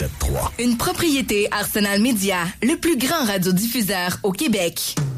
107.3. Une propriété Arsenal Média, le plus grand radiodiffuseur au Québec.